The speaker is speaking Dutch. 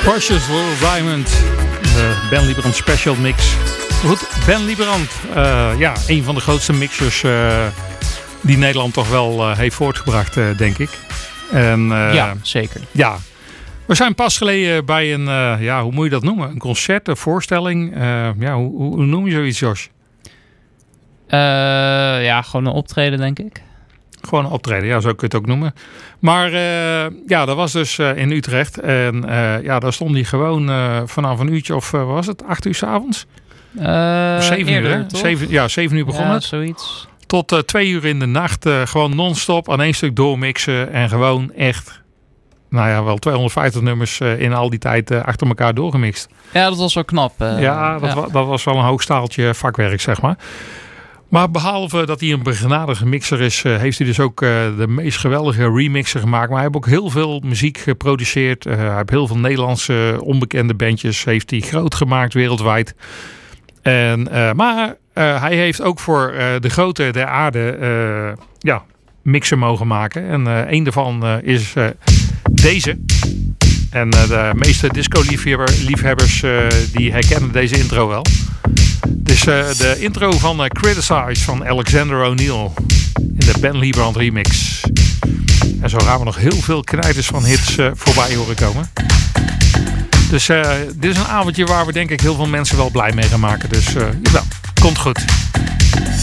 Precious Little Diamond. Ben Liebrand Special Mix. Goed, Ben Liebrand. Een van de grootste mixers die Nederland toch wel heeft voortgebracht, denk ik. En, ja, zeker. Ja. We zijn pas geleden bij een, hoe moet je dat noemen? Een concert, een voorstelling. Hoe noem je zoiets, Josh? Gewoon een optreden, denk ik. Gewoon een optreden, ja, zo kun je het ook noemen. Maar dat was dus in Utrecht. En daar stond hij gewoon vanaf een uurtje of, was het, 8 uur 's avonds? 7 eerder, uur, hè? 7 uur begon het. Zoiets. Tot 2 uur in de nacht gewoon non-stop aan één stuk doormixen. En gewoon echt, wel 250 nummers in al die tijd achter elkaar doorgemixt. Ja, dat was wel knap. Dat was wel een hoog staaltje vakwerk, zeg maar. Maar behalve dat hij een begenadigde mixer is, heeft hij dus ook de meest geweldige remixen gemaakt. Maar hij heeft ook heel veel muziek geproduceerd. Hij heeft heel veel Nederlandse onbekende bandjes heeft hij groot gemaakt wereldwijd. Maar hij heeft ook voor de grote der aarde mixen mogen maken. En een daarvan is deze. En de meeste disco-liefhebbers die herkennen deze intro wel. Het is de intro van Criticize van Alexander O'Neal in de Ben Liebrand remix. En zo gaan we nog heel veel knijters van hits voorbij horen komen. Dus dit is een avondje waar we denk ik heel veel mensen wel blij mee gaan maken. Dus jawel, komt goed.